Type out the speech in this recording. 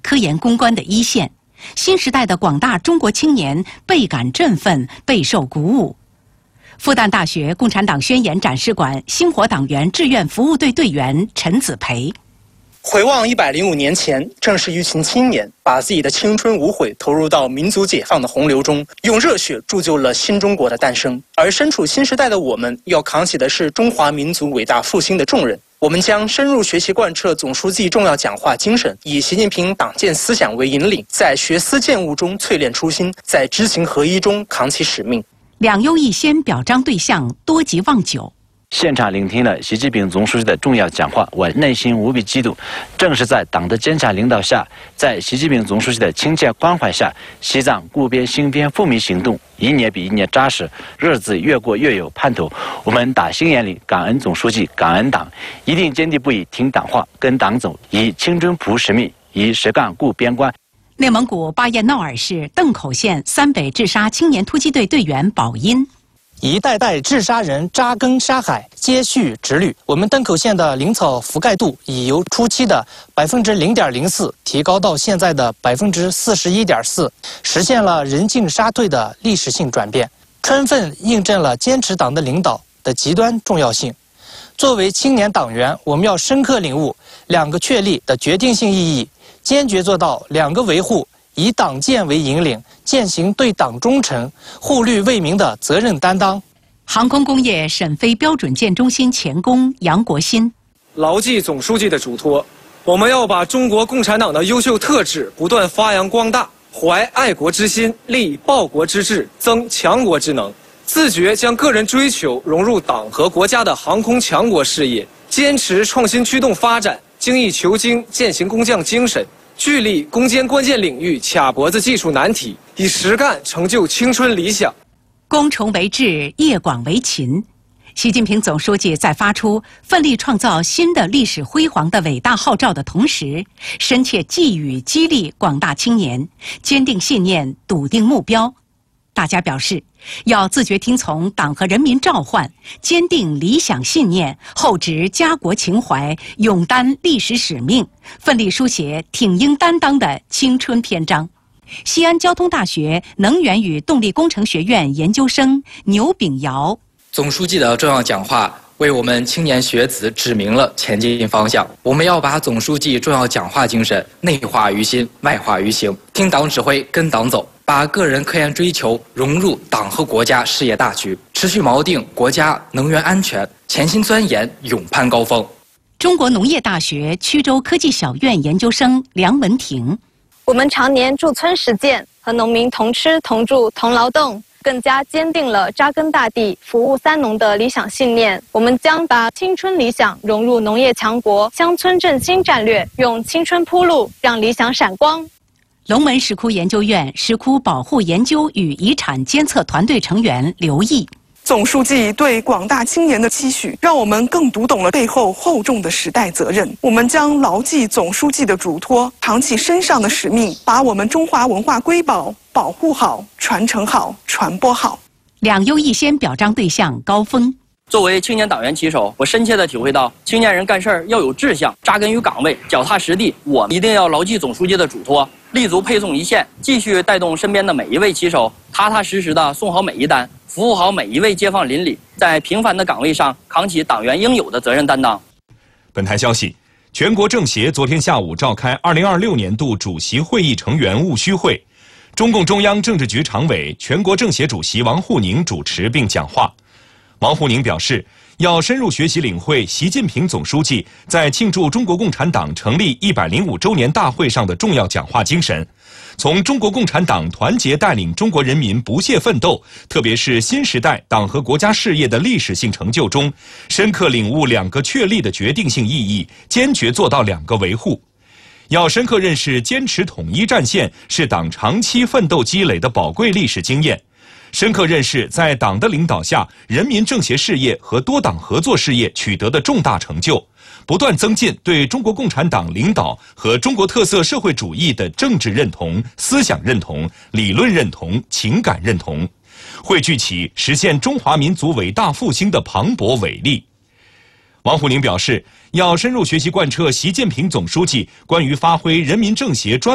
科研攻关的一线。新时代的广大中国青年倍感振奋，备受鼓舞。复旦大学共产党宣言展示馆星火党员志愿服务队队员陈子培。 回望105年前，正是一群青年把自己的青春无悔投入到民族解放的洪流中，用热血铸就了新中国的诞生。而身处新时代的我们，要扛起的是中华民族伟大复兴的重任。我们将深入学习贯彻总书记重要讲话精神，以习近平党建思想为引领，在学思践悟中淬炼初心，在知行合一中扛起使命。 两优一先表彰对象多吉望九。 现场聆听了习近平总书记的重要讲话，我内心无比激动。正是在党的坚强领导下，在习近平总书记的亲切关怀下，西藏固边兴边富民行动一年比一年扎实，日子越过越有盼头。我们打心眼里感恩总书记，感恩党，一定坚定不移听党话，跟党走，以青春谱使命，以实干固边关。 内蒙古巴彦淖尔市邓口县三北治沙青年突击队队员宝音。 一代代治沙人扎根沙海，接续直律。我们邓口县的林草覆盖度已由初期的0.04%提高到现在的41.4%，实现了人进沙退的历史性转变，充分印证了坚持党的领导的极端重要性。作为青年党员，我们要深刻领悟2个确立的决定性意义，坚决做到2个维护，以党建为引领，践行对党忠诚、护律为民的责任担当。 航空工业沈飞标准舰中心前工杨国新。 牢记总书记的嘱托，我们要把中国共产党的优秀特质不断发扬光大，怀爱国之心，立报国之志，增强国之能，自觉将个人追求融入党和国家的航空强国事业，坚持创新驱动发展，精益求精，践行工匠精神，聚力攻坚关键领域卡脖子技术难题，以实干成就青春理想。 工崇为志，业广为勤。习近平总书记在发出奋力创造新的历史辉煌的伟大号召的同时，深切寄语激励广大青年坚定信念，笃定目标。大家表示，要自觉听从党和人民召唤，坚定理想信念，厚植家国情怀，勇担历史使命，奋力书写挺英担当的青春篇章。西安交通大学能源与动力工程学院研究生牛炳尧。 总书记的重要讲话为我们青年学子指明了前进方向，我们要把总书记重要讲话精神内化于心，外化于行，听党指挥，跟党走，把个人科研追求融入党和国家事业大局，持续锚定国家能源安全，潜心钻研，勇攀高峰。 中国农业大学曲州科技小院研究生梁文婷。 我们常年驻村实践，和农民同吃同住同劳动，更加坚定了扎根大地、服务三农的理想信念。我们将把青春理想融入农业强国、乡村振兴战略，用青春铺路，让理想闪光。 龙门石窟研究院石窟保护研究与遗产监测团队成员刘毅。 总书记对广大青年的期许，让我们更读懂了背后厚重的时代责任。我们将牢记总书记的嘱托，扛起身上的使命，把我们中华文化瑰宝保护好、传承好、传播好。 两优一先表彰对象高峰。 作为青年党员旗手，我深切地体会到，青年人干事儿要有志向，扎根于岗位，脚踏实地。我一定要牢记总书记的嘱托，立足配送一线，继续带动身边的每一位旗手，踏踏实实地送好每一单，服务好每一位街坊邻里，在平凡的岗位上扛起党员应有的责任担当。 本台消息，全国政协昨天下午召开2026年度主席会议成员务虚会，中共中央政治局常委、全国政协主席王沪宁主持并讲话。王沪宁表示，要深入学习领会习近平总书记在庆祝中国共产党成立105周年大会上的重要讲话精神，从中国共产党团结带领中国人民不懈奋斗，特别是新时代党和国家事业的历史性成就中，深刻领悟2个确立的决定性意义，坚决做到2个维护。要深刻认识坚持统一战线是党长期奋斗积累的宝贵历史经验，深刻认识在党的领导下，人民政协事业和多党合作事业取得的重大成就，不断增进对中国共产党领导和中国特色社会主义的政治认同、思想认同、理论认同、情感认同，汇聚起实现中华民族伟大复兴的磅礴伟力。王沪宁表示，要深入学习贯彻习近平总书记关于发挥人民政协专